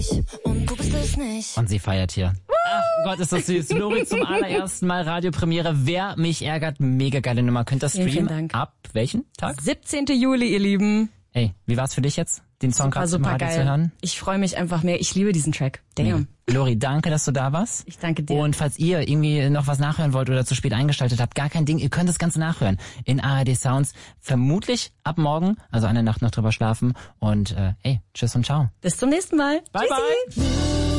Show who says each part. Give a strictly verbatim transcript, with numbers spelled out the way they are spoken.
Speaker 1: Und du bist es nicht.
Speaker 2: Und sie feiert hier. Ach Gott, ist das süß. Lori zum allerersten Mal Radiopremiere. Wer mich ärgert, mega geile Nummer. Könnt ihr
Speaker 3: Vielen,
Speaker 2: streamen?
Speaker 3: vielen Dank.
Speaker 2: Ab welchen Tag?
Speaker 3: siebzehnten Juli, ihr Lieben.
Speaker 2: Ey, wie war's für dich jetzt, den Song gerade im
Speaker 3: super
Speaker 2: Radio
Speaker 3: geil.
Speaker 2: zu hören?
Speaker 3: Ich freue mich einfach mehr. Ich liebe diesen Track. Damn.
Speaker 2: Mega. Lori, danke, dass du da warst.
Speaker 3: Ich danke dir.
Speaker 2: Und falls ihr irgendwie noch was nachhören wollt oder zu spät eingeschaltet habt, gar kein Ding, ihr könnt das Ganze nachhören. In A R D Sounds, vermutlich ab morgen, also eine Nacht noch drüber schlafen. Und äh, ey, tschüss und ciao.
Speaker 3: Bis zum nächsten Mal.
Speaker 2: Bye,
Speaker 3: Tschüssi.
Speaker 2: bye.